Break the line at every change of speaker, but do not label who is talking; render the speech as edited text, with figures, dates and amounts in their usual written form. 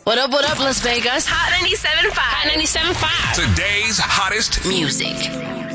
What up, Las Vegas?
Hot 97.5.
Hot 97.5.
Today's hottest
music.